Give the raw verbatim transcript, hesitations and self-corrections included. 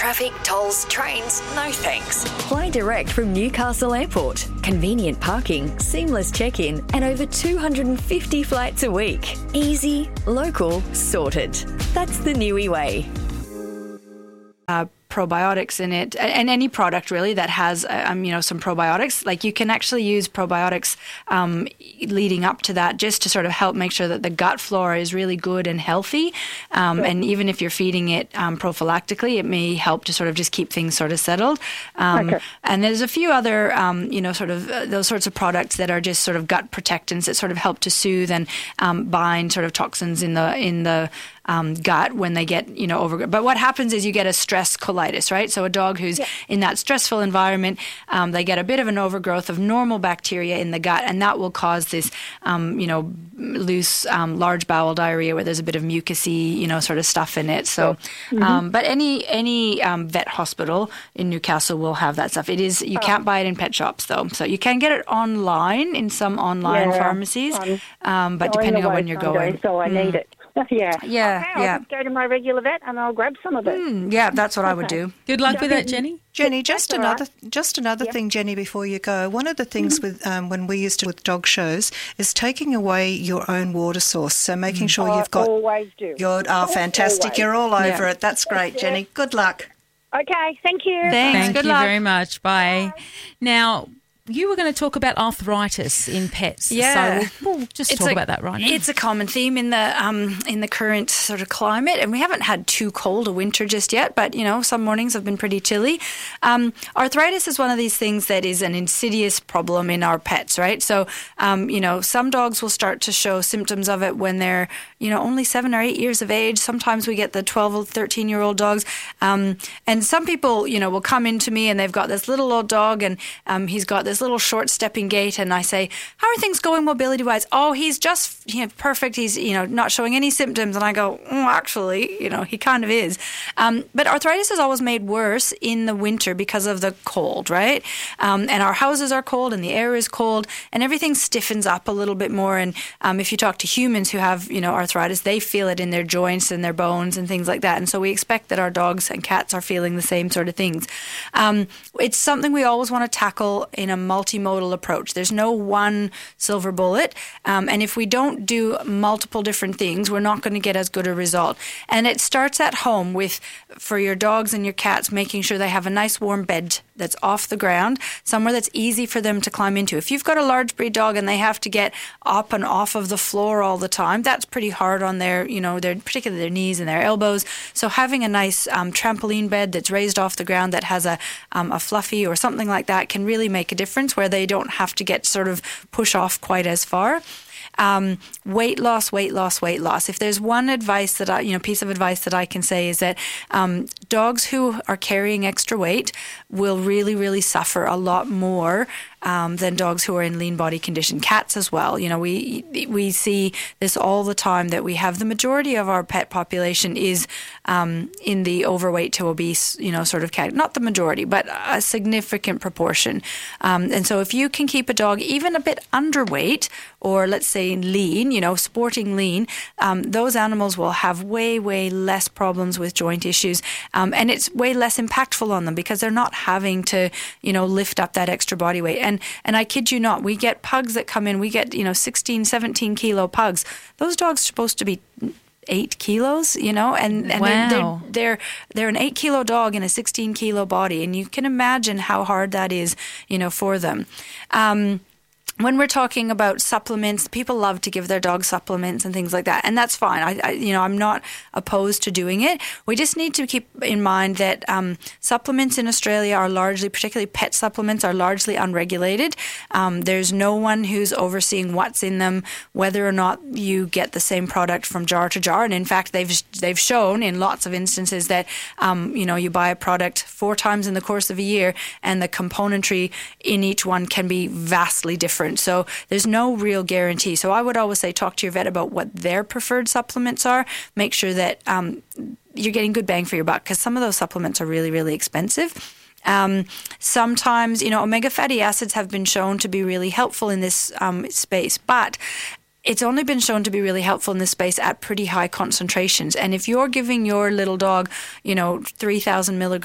traffic, tolls, trains, no thanks. Fly direct from Newcastle Airport. Convenient parking, seamless check-in, and over two hundred fifty flights a week. Easy, local, sorted. That's the Niue way. Uh, probiotics in it, and any product really that has um, you know some probiotics, like you can actually use probiotics um, leading up to that, just to sort of help make sure that the gut flora is really good and healthy, um, and even if you're feeding it um, prophylactically, it may help to sort of just keep things sort of settled. Um, okay. And there's a few other um, you know sort of uh, those sorts of products that are just sort of gut protectants that sort of help to soothe and um, bind sort of toxins in the in the Um, gut when they get, you know, over. But what happens is you get a stress colitis, right? So a dog who's yeah. in that stressful environment, um, they get a bit of an overgrowth of normal bacteria in the gut, and that will cause this, um, you know, loose, um, large bowel diarrhea where there's a bit of mucusy, you know, sort of stuff in it. So, mm-hmm. um, but any any um, vet hospital in Newcastle will have that stuff. It is you oh. can't buy it in pet shops though, so you can get it online in some online yeah. pharmacies, um, um, but so depending on when you're going. going. So I mm. need it. Yeah. Yeah. Okay, I'll yeah. just go to my regular vet and I'll grab some of it. Mm, yeah, that's what I would do. Good luck with that, Jenny. Jenny, just That's another right. just another yep. thing, Jenny, before you go. One of the things mm-hmm. with um, when we used to with dog shows is taking away your own water source. So making sure oh, you've got. I always do. You're, oh, fantastic! Always. You're all over yeah. it. That's great, yeah. Jenny. Good luck. Okay, thank you. Thanks. Thank Good you luck. very much. Bye. Bye. Now, you were going to talk about arthritis in pets. Yeah. So we'll, we'll just it's talk a, about that right now. It's a common theme in the um, in the current sort of climate, and we haven't had too cold a winter just yet, but, you know, some mornings have been pretty chilly. Um, arthritis is one of these things that is an insidious problem in our pets, right? So, um, you know, some dogs will start to show symptoms of it when they're, you know, only seven or eight years of age. Sometimes we get the twelve or thirteen-year-old dogs. Um, and some people, you know, will come into me and they've got this little old dog and um, he's got this little short step gait, and I say, how are things going mobility wise? Oh, he's just, you know, perfect. He's, you know, not showing any symptoms. And I go, oh, actually, you know, he kind of is. Um, but arthritis is always made worse in the winter because of the cold, right? Um, and our houses are cold and the air is cold and everything stiffens up a little bit more. And um, if you talk to humans who have, you know, arthritis, they feel it in their joints and their bones and things like that. And so we expect that our dogs and cats are feeling the same sort of things. Um, it's something we always want to tackle in a multimodal approach. There's no one silver bullet. Um, and if we don't do multiple different things, we're not going to get as good a result. And it starts at home with, for your dogs and your cats, making sure they have a nice warm bed that's off the ground, somewhere that's easy for them to climb into. If you've got a large breed dog and they have to get up and off of the floor all the time, that's pretty hard on their, you know, their particularly their knees and their elbows. So having a nice um, trampoline bed that's raised off the ground that has a um, a fluffy or something like that can really make a difference, where they don't have to get sort of push off quite as far. Um, weight loss, weight loss, weight loss. If there's one advice that I, you know, piece of advice that I can say is that um, dogs who are carrying extra weight will really, really suffer a lot more Um, than dogs who are in lean body condition. Cats as well. You know, we we see this all the time, that we have the majority of our pet population is um, in the overweight to obese, you know, sort of cat. Not the majority, but a significant proportion. Um, and so if you can keep a dog even a bit underweight, or let's say lean, you know, sporting lean, um, those animals will have way, way less problems with joint issues. Um, and it's way less impactful on them because they're not having to, you know, lift up that extra body weight. And And I kid you not, we get pugs that come in, we get, you know, sixteen, seventeen kilo pugs. Those dogs are supposed to be eight kilos, you know, and, and wow. they're, they're, they're an eight kilo dog in a sixteen kilo body. And you can imagine how hard that is, you know, for them. Um, When we're talking about supplements, people love to give their dog supplements and things like that, and that's fine. I, I you know, I'm not opposed to doing it. We just need to keep in mind that um, supplements in Australia are largely, particularly pet supplements, are largely unregulated. Um, there's no one who's overseeing what's in them, whether or not you get the same product from jar to jar. And in fact, they've they've shown in lots of instances that um, you know, you buy a product four times in the course of a year, and the componentry in each one can be vastly different. So there's no real guarantee. So I would always say talk to your vet about what their preferred supplements are. Make sure that um, you're getting good bang for your buck, because some of those supplements are really, really expensive. Um, sometimes, you know, omega fatty acids have been shown to be really helpful in this um, space, but it's only been shown to be really helpful in this space at pretty high concentrations. And if you're giving your little dog, you know, three thousand milligrams